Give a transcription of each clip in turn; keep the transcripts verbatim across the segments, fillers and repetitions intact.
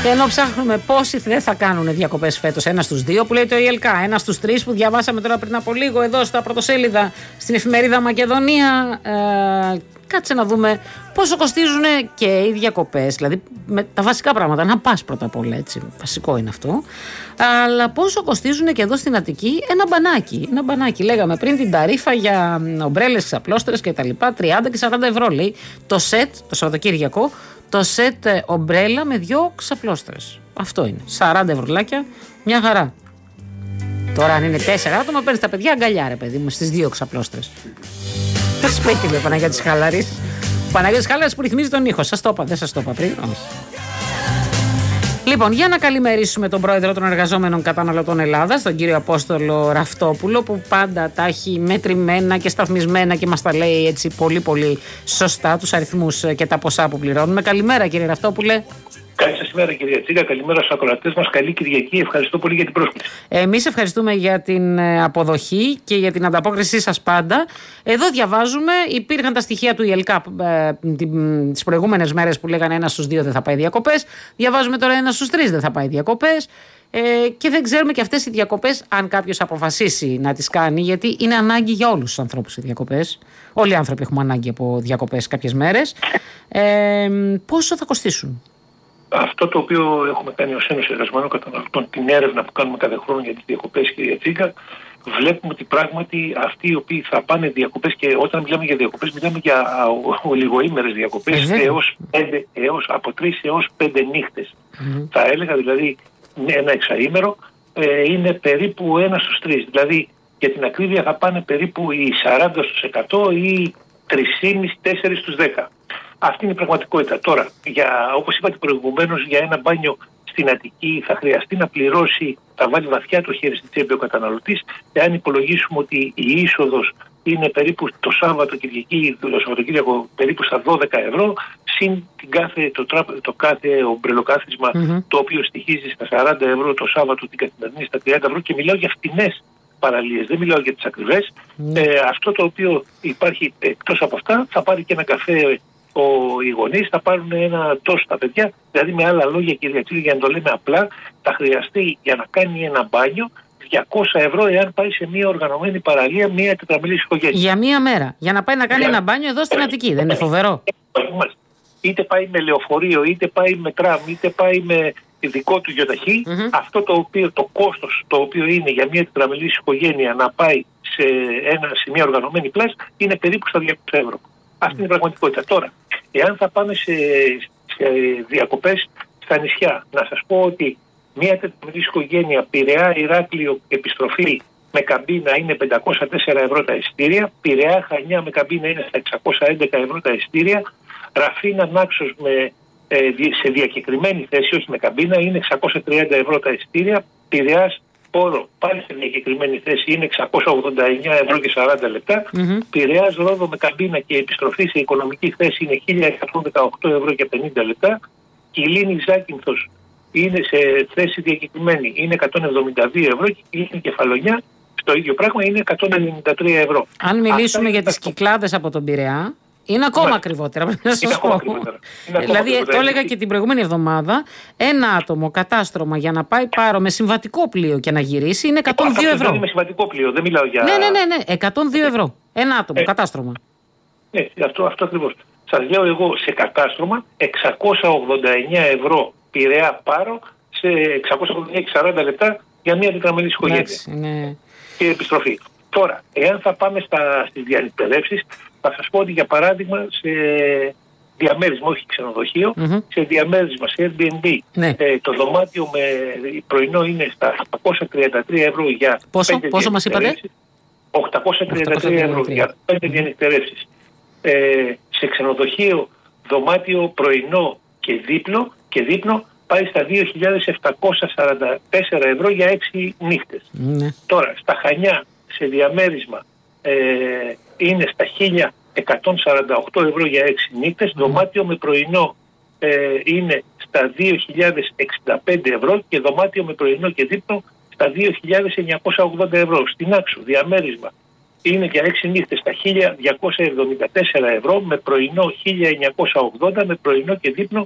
Και ενώ ψάχνουμε πόσοι δεν θα κάνουν διακοπές φέτος, ένα στους δύο που λέει το ΙΕΛΚΑ, ένα στους τρεις που διαβάσαμε τώρα πριν από λίγο εδώ στα πρωτοσέλιδα στην εφημερίδα Μακεδονία. Ε, κάτσε να δούμε πόσο κοστίζουν και οι διακοπές, δηλαδή με τα βασικά πράγματα. Να πας πρώτα απ' όλα, έτσι. Βασικό είναι αυτό. Αλλά πόσο κοστίζουν και εδώ στην Αττική ένα μπανάκι. Ένα μπανάκι, λέγαμε πριν την ταρίφα για ομπρέλες, απλώστερες κτλ. τριάντα και σαράντα ευρώ λέει το σετ το Σαββατοκύριακο. Το σετ ομπρέλα με δυο ξαπλώστερες. Αυτό είναι. σαράντα ευρουλάκια, μια χαρά. Τώρα, αν είναι τέσσερα άτομα, παίρνει τα παιδιά αγκαλιά, ρε παιδί μου, στις δύο ξαπλώστερες. Σπίτι με Παναγία της Χαλαρής. Παναγία της Χαλαρής που ρυθμίζει τον ήχο. Σας το είπα, δεν σας το είπα πριν. Όχι. Λοιπόν, για να καλημερίσουμε τον πρόεδρο των εργαζόμενων καταναλωτών Ελλάδας, τον κύριο Απόστολο Ραφτόπουλο, που πάντα τα έχει μετρημένα και σταθμισμένα και μας τα λέει έτσι πολύ πολύ σωστά τους αριθμούς και τα ποσά που πληρώνουμε. Καλημέρα, κύριε Ραφτόπουλε. Καλή σας ημέρα, κυρία Τσίκα. Καλημέρα στους ακροατές μας. Καλή Κυριακή. Ευχαριστώ πολύ για την πρόσκληση. Εμείς ευχαριστούμε για την αποδοχή και για την ανταπόκρισή σας πάντα. Εδώ διαβάζουμε, υπήρχαν τα στοιχεία του ΙΕΛΚΑ ε, τις προηγούμενες μέρες που λέγανε ένα στους δύο δεν θα πάει διακοπές. Διαβάζουμε τώρα ένα στους τρεις δεν θα πάει διακοπές. Ε, και δεν ξέρουμε και αυτές οι διακοπές αν κάποιος αποφασίσει να τις κάνει, γιατί είναι ανάγκη για όλους τους ανθρώπους οι διακοπές. Όλοι οι άνθρωποι έχουμε ανάγκη από διακοπές κάποιες μέρες. Ε, πόσο θα κοστίσουν? Αυτό το οποίο έχουμε κάνει ως Ένωση Εργαζομένων Καταναλωτών, την έρευνα που κάνουμε κάθε χρόνο για τις διακοπές, κυρία Τσίκα, βλέπουμε ότι πράγματι αυτοί οι οποίοι θα πάνε διακοπές, και όταν μιλάμε για διακοπές, μιλάμε για ολιγοήμερες διακοπές, mm-hmm. έως πέντε, έως, από τρεις έως πέντε νύχτες. Mm-hmm. Θα έλεγα δηλαδή ένα εξαήμερο ε, είναι περίπου ένα στους τρεις. Δηλαδή για την ακρίβεια θα πάνε περίπου οι σαράντα τοις εκατό ή τρία κόμμα πέντε με τέσσερα στους δέκα. Αυτή είναι η πραγματικότητα. Τώρα, για, όπως είπατε προηγουμένως, για ένα μπάνιο στην Αττική θα χρειαστεί να πληρώσει, θα βάλει βαθιά το χέρι στη τσέπη ο καταναλωτής, εάν υπολογίσουμε ότι η είσοδος είναι περίπου το Σάββατο Κυριακή, το Σαββατοκύριακο περίπου στα δώδεκα ευρώ, συν την κάθε, το, τραπ, το κάθε ομπρελοκάθισμα, mm-hmm. το οποίο στοιχίζει στα σαράντα ευρώ το Σάββατο, την καθημερινή στα τριάντα ευρώ, και μιλάω για φτηνές παραλίες, δεν μιλάω για τις ακριβές. Mm. Ε, αυτό το οποίο υπάρχει εκτός από αυτά, θα πάρει και ένα καφέ ο, οι γονείς, θα πάρουν ένα τόσο τα παιδιά. Δηλαδή, με άλλα λόγια, κυρία Τσίλη, για να το λέμε απλά, θα χρειαστεί για να κάνει ένα μπάνιο διακόσια ευρώ εάν πάει σε μια οργανωμένη παραλία, μια τετραμελής οικογένεια. Για μία μέρα. Για να πάει να κάνει για... ένα μπάνιο εδώ στην Αττική. Δεν είναι φοβερό? Είτε πάει με λεωφορείο, είτε πάει με τραμ, είτε πάει με δικό του γιοταχή, mm-hmm. αυτό το οποίο το κόστος το οποίο είναι για μια τετραμελής οικογένεια να πάει σε, ένα, σε μια οργανωμένη πλάση είναι περίπου στα διακόσια ευρώ. Αυτή είναι η πραγματικότητα. Τώρα, εάν θα πάμε σε, σε διακοπές στα νησιά, να σας πω ότι μια τετραμελής οικογένεια Πειραιά, Ηράκλειο, επιστροφή με καμπίνα είναι πεντακόσια τέσσερα ευρώ τα εισιτήρια, Πειραιά, Χανιά με καμπίνα είναι στα εξακόσια έντεκα ευρώ τα εισιτήρια, Ραφίνα, Νάξος με σε διακεκριμένη θέση, όχι με καμπίνα, είναι εξακόσια τριάντα ευρώ τα εισιτήρια. Πειραιάς, Πόρο, πάλι σε διακεκριμένη θέση, είναι εξακόσια ογδόντα εννέα ευρώ και σαράντα λεπτά. Mm-hmm. Πειραιάς, Ρόδο με καμπίνα και επιστροφή σε οικονομική θέση είναι χίλια εκατόν δεκαοκτώ ευρώ και πενήντα λεπτά. Κιλίνη, Ζάκυνθος είναι σε θέση διακεκριμένη, είναι εκατόν εβδομήντα δύο ευρώ, και Κιλίνη, Κεφαλονιά, στο ίδιο πράγμα, είναι εκατόν ενενήντα τρία ευρώ. Αν μιλήσουμε Αυτά για τις Κυκλάδες από τον Πειραιά, είναι ακόμα ναι. ακριβότερα, πρέπει να σας πω. Δηλαδή, το έλεγα και την προηγούμενη εβδομάδα, ένα άτομο κατάστρωμα για να πάει Πάρο με συμβατικό πλοίο και να γυρίσει είναι εκατόν δύο ευρώ. Με συμβατικό πλοίο, δεν μιλάω για. Ναι, ναι, ναι, ναι. εκατόν δύο ευρώ. Ένα άτομο, ε, κατάστρωμα. Ναι, αυτό, αυτό ακριβώς. Σας λέω εγώ σε κατάστρωμα εξακόσια ογδόντα εννέα ευρώ Πειραιά Πάρο σε εξακόσια ογδόντα εννέα και σαράντα λεπτά για μια τετραμελή οικογένεια. Ναι. Και επιστροφή. Τώρα, εάν θα πάμε στα, στις διανυκτερεύσεις, θα σας πω ότι για παράδειγμα σε διαμέρισμα, όχι ξενοδοχείο, mm-hmm. σε διαμέρισμα, σε Airbnb, ναι. ε, το δωμάτιο με πρωινό είναι στα οκτακόσια τριάντα τρία ευρώ για πόσο, πέντε πόσο μας είπατε? οκτακόσια τριάντα τρία ευρώ για πέντε διανυκτερεύσεις. Ε, σε ξενοδοχείο, δωμάτιο πρωινό και δείπνο, και δείπνο πάει στα δύο χιλιάδες επτακόσια σαράντα τέσσερα ευρώ για έξι νύχτες. Mm-hmm. Τώρα, στα Χανιά, σε διαμέρισμα, ε, είναι στα χίλια εκατόν σαράντα οκτώ ευρώ για έξι νύχτες. Mm. Δωμάτιο με πρωινό ε, είναι στα δύο χιλιάδες εξήντα πέντε ευρώ και δωμάτιο με πρωινό και δείπνο στα δύο χιλιάδες εννιακόσια ογδόντα ευρώ. Στην Άξο, διαμέρισμα, είναι για έξι νύχτες στα χίλια διακόσια εβδομήντα τέσσερα ευρώ, με πρωινό χίλια εννιακόσια ογδόντα, με πρωινό και δείπνο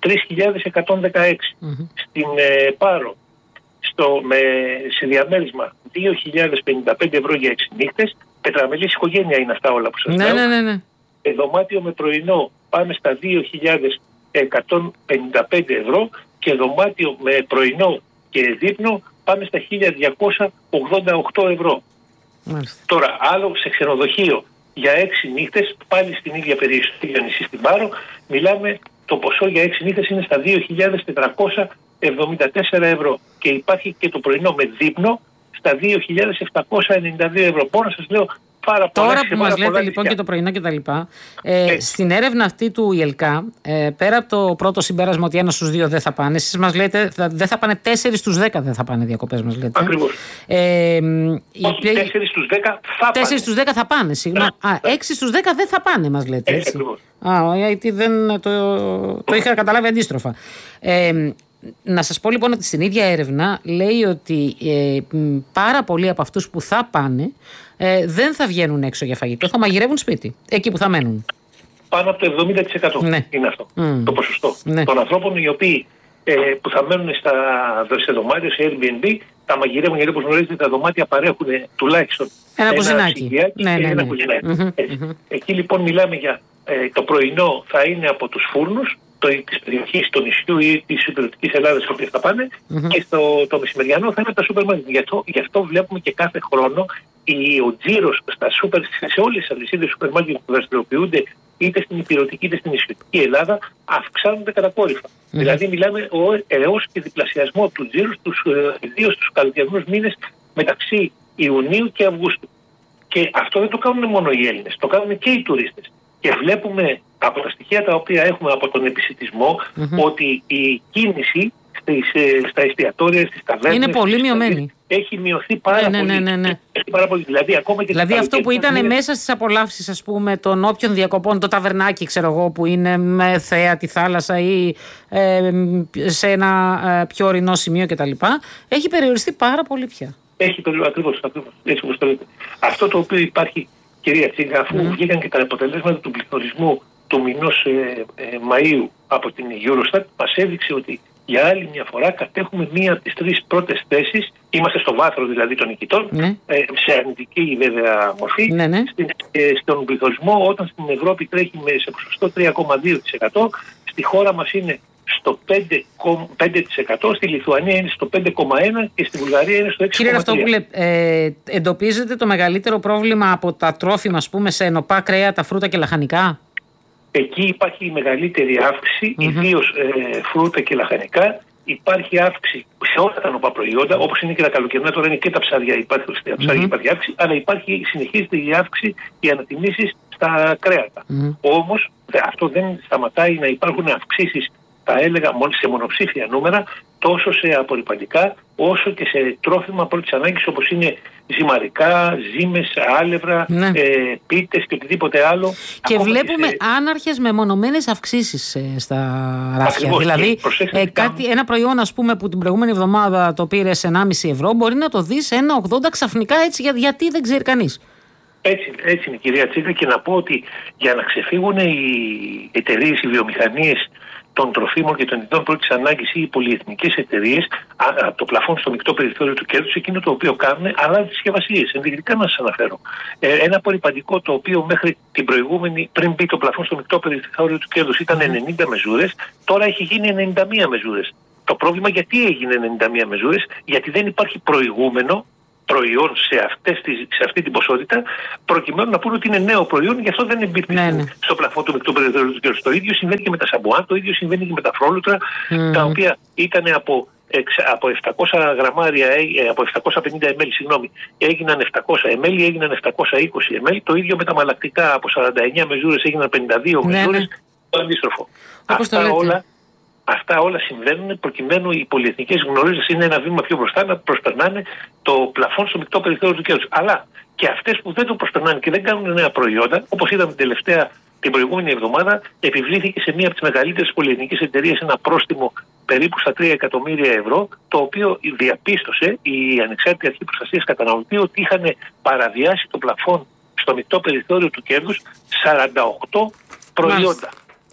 τρεις χιλιάδες εκατόν δεκαέξι. Mm-hmm. Στην ε, Πάρο στο, με, σε διαμέρισμα δύο χιλιάδες πενήντα πέντε ευρώ για έξι νύχτες. Πετραμελής οικογένεια είναι αυτά όλα που σας ναι, λέω. Ναι, ναι, ναι. Ε, δωμάτιο με πρωινό πάμε στα δύο χιλιάδες εκατόν πενήντα πέντε ευρώ και δωμάτιο με πρωινό και δείπνο πάμε στα χίλια διακόσια ογδόντα οκτώ ευρώ. Μάλιστα. Τώρα άλλο σε ξενοδοχείο για έξι νύχτες, πάλι στην ίδια περιοχή, στο νησί στην Πάρο, μιλάμε, το ποσό για έξι νύχτες είναι στα δύο χιλιάδες τετρακόσια εβδομήντα τέσσερα ευρώ και υπάρχει και το πρωινό με δείπνο στα δύο χιλιάδες επτακόσια ενενήντα δύο ευρώ. Μπορώ να σας λέω πάρα πολλά. Τώρα που μας λέτε λοιπόν και το πρωινό και τα λοιπά, ε, στην έρευνα αυτή του ΙΕΛΚΑ, ε, πέρα από το πρώτο συμπέρασμα ότι ένα στους δύο δεν θα πάνε, εσείς μας λέτε δεν θα πάνε τέσσερις στους δέκα δεν θα πάνε διακοπές, μας λέτε. Ακριβώς. Ε, Όχι, τέσσερις στους δέκα θα πάνε. τέσσερις στους δέκα θα πάνε, συγγνώμη. Α, έξι στους δέκα δεν θα πάνε, μας λέτε. Έτσι. Ακριβώς. Α, γιατί δεν το, το είχα καταλάβει αντίστροφα. Ε, Να σας πω λοιπόν ότι στην ίδια έρευνα λέει ότι ε, πάρα πολλοί από αυτούς που θα πάνε ε, δεν θα βγαίνουν έξω για φαγητό, θα μαγειρεύουν σπίτι, εκεί που θα μένουν. Πάνω από το εβδομήντα τοις εκατό ναι. είναι αυτό mm. το ποσοστό ναι. των ανθρώπων οι οποίοι ε, που θα μένουν στα, σε δωμάτια, σε Airbnb, τα μαγειρεύουν, γιατί όπως γνωρίζετε τα δωμάτια παρέχουν τουλάχιστον ένα, ένα κουζινάκι. Ναι, ναι, ναι. Ένα ναι. κουζινάκι. Mm-hmm, mm-hmm. Εκεί λοιπόν μιλάμε για ε, το πρωινό θα είναι από τους φούρνους της περιοχής, του νησιού ή της υπηρετικής Ελλάδας, που θα πάνε, mm-hmm. και στο, το μεσημεριανό θα είναι τα σούπερ μάρκετ. Γι' αυτό, γι' αυτό βλέπουμε και κάθε χρόνο η, ο τζίρος στα σούπερ, σε όλες τις αλυσίδες σούπερ μάρκετ που δραστηριοποιούνται είτε στην υπηρετική είτε στην νησιωτική Ελλάδα, αυξάνονται κατακόρυφα. Mm-hmm. Δηλαδή, μιλάμε έως και διπλασιασμό του τζίρου, ιδίως στους καλοκαιρινούς μήνες μεταξύ Ιουνίου και Αυγούστου. Και αυτό δεν το κάνουν μόνο οι Έλληνες, το κάνουν και οι τουρίστες. Και βλέπουμε από τα στοιχεία τα οποία έχουμε από τον επισιτισμό mm-hmm. ότι η κίνηση στις, στα εστιατόρια, στις ταβέρνες, είναι πολύ μειωμένη. Έχει μειωθεί πάρα, ναι, πολύ. Ναι, ναι, ναι. Έχει πάρα πολύ. Δηλαδή, ακόμα και δηλαδή αυτό που ήταν είναι... μέσα στις απολαύσεις, ας πούμε, των όποιων διακοπών, το ταβερνάκι, ξέρω εγώ, που είναι με θέα τη θάλασσα ή ε, σε ένα ε, πιο ορεινό σημείο κτλ. Έχει περιοριστεί πάρα πολύ πια. Έχει περιοριστεί, ακριβώς, ακριβώς, έτσι όπως το λέτε. Αυτό το οποίο υπάρχει, κυρία Τσίγκα, αφού mm. βγήκαν και τα αποτελέσματα του πληθωρισμού του μηνός ε, ε, Μαΐου από την Eurostat, μας έδειξε ότι για άλλη μια φορά κατέχουμε μία από τις τρεις πρώτες θέσεις, είμαστε στο βάθρο δηλαδή των νικητών, ναι. ε, σε αρνητική βέβαια μορφή, ναι, ναι. Στην, ε, στον πληθωρισμό, όταν στην Ευρώπη τρέχει σε ποσοστό τρία κόμμα δύο τοις εκατό, στη χώρα μας είναι στο πέντε τοις εκατό, στη Λιθουανία είναι στο πέντε κόμμα ένα τοις εκατό και στη Βουλγαρία είναι στο έξι κόμμα τρία τοις εκατό. Κύριε Ραφτόπουλε, ε, εντοπίζετε το μεγαλύτερο πρόβλημα από τα τρόφιμα, ας πούμε, σε ενοπά κρέα, τα φρούτα και λαχανικά? Εκεί υπάρχει η μεγαλύτερη αύξηση, mm-hmm. ιδίως ε, φρούτα και λαχανικά. Υπάρχει αύξηση σε όλα τα νοπά προϊόντα, όπως είναι και τα καλοκαιρινά, τώρα είναι και τα ψάρια, υπάρχει, στα ψάρια mm-hmm. υπάρχει αύξηση, αλλά υπάρχει, συνεχίζεται η αύξηση, οι ανατιμήσεις στα κρέατα. Mm-hmm. Όμως αυτό δεν σταματάει να υπάρχουν αυξήσεις, θα έλεγα, σε μονοψήφια νούμερα, τόσο σε απορρυπαντικά όσο και σε τρόφιμα πρώτης ανάγκης, όπως είναι ζυμαρικά, ζύμες, άλευρα, ναι. ε, πίτες και οτιδήποτε άλλο. Και βλέπουμε σε... άναρχες μεμονωμένες αυξήσεις ε, στα ράφια. Ακριβώς, δηλαδή ε, κάτι, ένα προϊόν, ας πούμε, που την προηγούμενη εβδομάδα το πήρε σε ενάμιση ευρώ, μπορεί να το δει σε ένα ογδόντα ξαφνικά, έτσι, για, γιατί δεν ξέρει κανείς. Έτσι, έτσι είναι, κυρία Τσίκα, και να πω ότι για να ξεφύγουν οι εταιρείες, οι βιομηχανίες των τροφίμων και των ειδών πρώτης ανάγκης ή οι πολυεθνικές εταιρείες, από το πλαφόν στο μεικτό περιθώριο του κέρδους, εκείνο το οποίο κάνουν, αλλά τις συσκευασίες. Ενδεικτικά να σας αναφέρω. Ε, ένα απορρυπαντικό το οποίο μέχρι την προηγούμενη, πριν μπει το πλαφόν στο μεικτό περιθώριο του κέρδους, ήταν ενενήντα μεζούρες, τώρα έχει γίνει ενενήντα μία μεζούρες. Το πρόβλημα γιατί έγινε ενενήντα μία μεζούρες? Γιατί δεν υπάρχει προηγούμενο προϊόν σε, αυτές τις, σε αυτή την ποσότητα, προκειμένου να πούνε ότι είναι νέο προϊόν, γι' αυτό δεν εμπίπτει ναι, ναι. στο πλαφόν του μεικτού περιθώριου του κέρδους. Το ίδιο συμβαίνει και με τα σαμπουάν, το ίδιο συμβαίνει και με τα φρόλουτρα, mm. τα οποία ήταν από, εξ, από επτακόσια γραμμάρια, από επτακόσια πενήντα μιλιλίτρα, συγγνώμη, έγιναν επτακόσια μιλιλίτρα, έγιναν επτακόσια είκοσι μιλιλίτρα, το ίδιο με τα μαλακτικά, από σαράντα εννέα μεζούρες έγιναν πενήντα δύο ναι, μεζούρες, ναι. το αντίστροφο. Αυτά όλα, Αυτά όλα συμβαίνουν προκειμένου οι πολυεθνικές, γνωρίζοντας, είναι ένα βήμα πιο μπροστά, να προσπερνάνε το πλαφόν στο μεικτό περιθώριο του κέρδους. Αλλά και αυτές που δεν το προσπερνάνε και δεν κάνουν νέα προϊόντα, όπως είδαμε την τελευταία, την προηγούμενη εβδομάδα, επιβλήθηκε σε μία από τις μεγαλύτερες πολυεθνικές εταιρείες ένα πρόστιμο περίπου στα τρία εκατομμύρια ευρώ, το οποίο διαπίστωσε η Ανεξάρτητη Αρχή Προστασίας Καταναλωτή ότι είχαν παραβιάσει το πλαφόν στο μεικτό περιθώριο του κέρδους σαράντα οκτώ προϊόντα.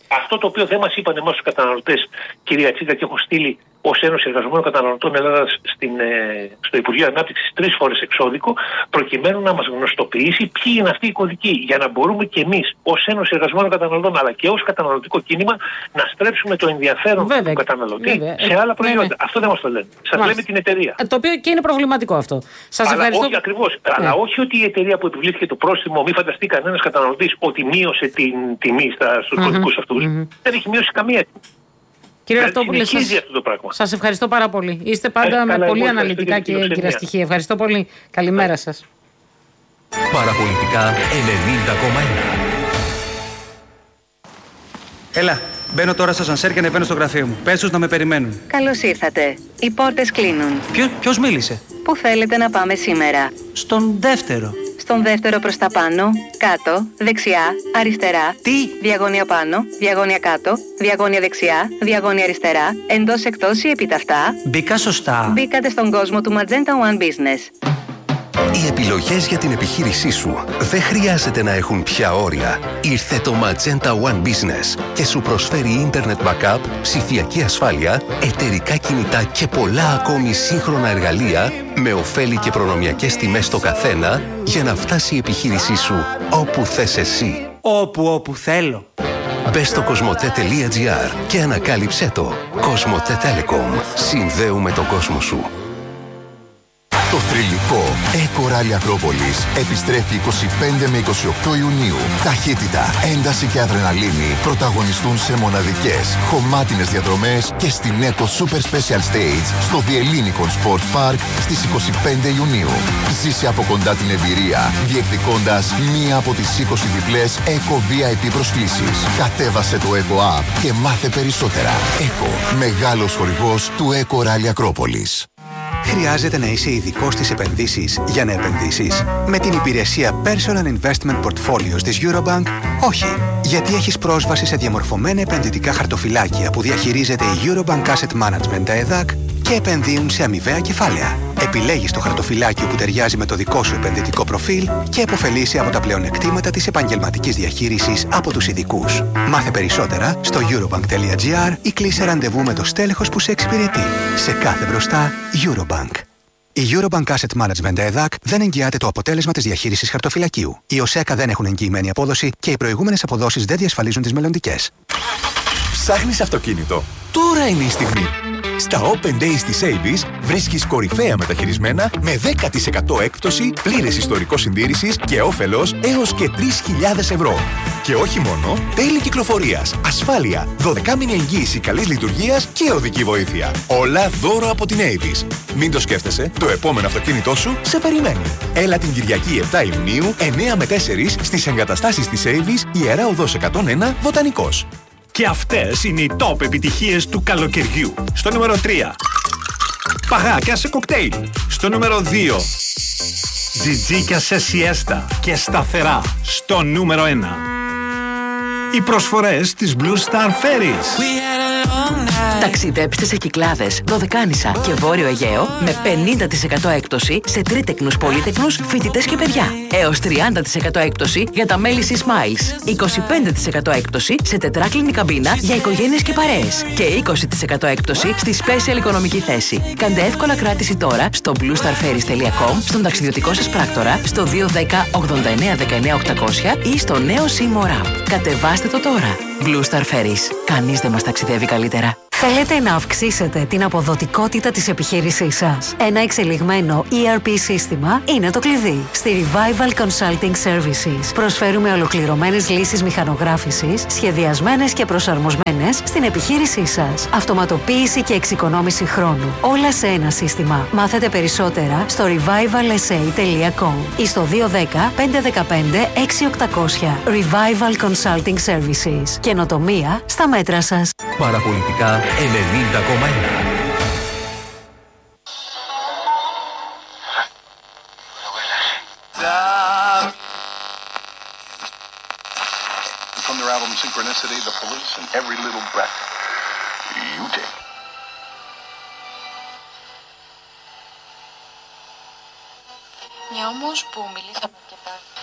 Αυτό το οποίο δεν μας είπαν εμάς τους καταναλωτές, κυρία Τσίκα, και έχω στείλει ως Ένωση Εργαζομένων Καταναλωτών Ελλάδας στην, ε, στο Υπουργείο Ανάπτυξης τρεις φορές εξώδικο, προκειμένου να μας γνωστοποιήσει ποιοι είναι αυτοί οι κωδικοί, για να μπορούμε και εμείς ως Ένωση Εργαζομένων Καταναλωτών, αλλά και ως καταναλωτικό κίνημα, να στρέψουμε το ενδιαφέρον βέβαια, του καταναλωτή βέβαια. σε άλλα προϊόντα. Ναι, ναι. Αυτό δεν μας το λένε. Σας λέμε την εταιρεία. Ε, το οποίο και είναι προβληματικό αυτό. Σας αλλά ευχαριστώ. Όχι ακριβώς. Ναι. Αλλά όχι ότι η εταιρεία που επιβλήθηκε το πρόστιμο, μη φανταστεί κανένας καταναλωτής ότι μείωσε την τιμή στους mm-hmm. κωδικούς αυτούς. Mm-hmm. Δεν έχει μειώσει καμία τιμή. Κύριε Ραυτόπουλε, σας, σας ευχαριστώ πάρα πολύ. Είστε πάντα με πολύ αναλυτικά και έγκυρα στοιχεία. Ευχαριστώ πολύ. Καλημέρα σας. Παραπολιτικά ενενήντα κόμμα ένα. Έλα, μπαίνω τώρα στο ασανσέρ και ανεβαίνω στο γραφείο μου. Πες τους να με περιμένουν. Καλώς ήρθατε. Οι πόρτες κλείνουν. Ποιο, ποιος μίλησε? Πού θέλετε να πάμε σήμερα? Στον δεύτερο. Στον δεύτερο προς τα πάνω, κάτω, δεξιά, αριστερά. Τι? Διαγώνια πάνω, διαγώνια κάτω, διαγώνια δεξιά, διαγώνια αριστερά, εντός εκτός ή επιταυτά. Μπήκα σωστά. Μπήκατε στον κόσμο του Magenta One Business. Οι επιλογές για την επιχείρησή σου δεν χρειάζεται να έχουν πια όρια. Ήρθε το Magenta One Business και σου προσφέρει Internet Backup, ψηφιακή ασφάλεια, εταιρικά κινητά και πολλά ακόμη σύγχρονα εργαλεία με ωφέλη και προνομιακές τιμές στο καθένα για να φτάσει η επιχείρησή σου όπου θες εσύ. Όπου όπου θέλω. Μπες στο κοσμοτέ τελεία τζι άρ και ανακάλυψέ το. Κοσμοτέ Telecom. Συνδέουμε τον κόσμο σου. Το θρυλικό Eco Rally Ακρόπολης επιστρέφει είκοσι πέντε με είκοσι οκτώ Ιουνίου. Ταχύτητα, ένταση και αδρεναλίνη πρωταγωνιστούν σε μοναδικές, χωμάτινες διαδρομές και στην Eco Super Special Stage στο The Ellinikon Sports Park στις είκοσι πέντε Ιουνίου. Ζήσε από κοντά την εμπειρία, διεκδικώντας μία από τις είκοσι διπλές Eco βι άι πι προσκλήσεις. Κατέβασε το Eco App και μάθε περισσότερα. Eco, μεγάλος χορηγός του Eco Rally Ακρόπολης. Χρειάζεται να είσαι ειδικός στις επενδύσεις για να επενδύσεις? Με την υπηρεσία Personal Investment Portfolios της Eurobank, όχι. Γιατί έχεις πρόσβαση σε διαμορφωμένα επενδυτικά χαρτοφυλάκια που διαχειρίζεται η Eurobank Asset Management ΕΔΑΚ και επενδύουν σε αμοιβαία κεφάλαια. Επιλέγεις το χαρτοφυλάκιο που ταιριάζει με το δικό σου επενδυτικό προφίλ και επωφελείσαι από τα πλεονεκτήματα της επαγγελματικής διαχείρισης από τους ειδικούς. Μάθε περισσότερα στο eurobank τελεία τζι άρ ή κλείσε ραντεβού με το στέλεχος που σε εξυπηρετεί. Σε κάθε μπροστά, Eurobank. Η Eurobank Asset Management ΕΔΑΚ δεν εγγυάται το αποτέλεσμα της διαχείρισης χαρτοφυλακίου. Οι ΟΣΕΚΑ δεν έχουν εγγυημένη απόδοση και οι προηγούμενες αποδόσεις δεν διασφαλίζουν τις μελλοντικές. Ψάχνεις αυτοκίνητο? Τώρα είναι η στιγμή. Στα Open Days της Avis βρίσκεις κορυφαία μεταχειρισμένα με δέκα τοις εκατό έκπτωση, πλήρες ιστορικό συντήρησης και όφελος έως και τρεις χιλιάδες ευρώ. Και όχι μόνο, τέλη κυκλοφορίας, ασφάλεια, δωδεκάμηνη εγγύηση καλής λειτουργίας και οδική βοήθεια. Όλα δώρο από την Avis. Μην το σκέφτεσαι, το επόμενο αυτοκίνητό σου σε περιμένει. Έλα την Κυριακή επτά Ιουνίου, εννιά με τέσσερα στις εγκαταστάσεις της Avis, Ιερά Οδός εκατόν ένα, Βοτανικός. Και αυτές είναι οι top επιτυχίες του καλοκαιριού. Στο νούμερο τρία. Παγάκια σε κοκτέιλ. Στο νούμερο δύο. Τζιτζίκια σε σιέστα και σταθερά. Στο νούμερο ένα. Οι προσφορές της Blue Star Ferries. Ταξιδέψτε σε Κυκλάδες, Δωδεκάνησα και Βόρειο Αιγαίο με πενήντα τοις εκατό έκπτωση σε τρίτεκνους, πολύτεκνους, φοιτητές και παιδιά. Έως τριάντα τοις εκατό έκπτωση για τα μέλη Sea Smiles. είκοσι πέντε τοις εκατό έκπτωση σε τετράκλινη καμπίνα για οικογένειες και παρέες. Και είκοσι τοις εκατό έκπτωση στη Special οικονομική θέση. Κάντε εύκολα κράτηση τώρα στο blue star ferries τελεία com, στον ταξιδιωτικό σας πράκτορα, στο δύο ένα μηδέν ογδόντα εννέα δεκαεννέα οκτακόσια ή στο νέο Seymour App. Κατεβάστε το τώρα. Blue Star Ferries. Κανείς δεν μας ταξιδεύει καλύτερα. Θέλετε να αυξήσετε την αποδοτικότητα της επιχείρησής σας? Ένα εξελιγμένο ι αρ πι σύστημα είναι το κλειδί. Στη Revival Consulting Services προσφέρουμε ολοκληρωμένες λύσεις μηχανογράφησης, σχεδιασμένες και προσαρμοσμένες στην επιχείρησή σας. Αυτοματοποίηση και εξοικονόμηση χρόνου. Όλα σε ένα σύστημα. Μάθετε περισσότερα στο revival s a τελεία com ή στο δύο ένα μηδέν πέντε ένα πέντε έξι οκτακόσια. Revival Consulting Services. Καινοτομία στα μέτρα σας. Παραπολιτικά ενενήντα κόμμα ένα. From their album Synchronicity, The Police, and Every Little Breath You Take. Μια όμως που μιλήσαμε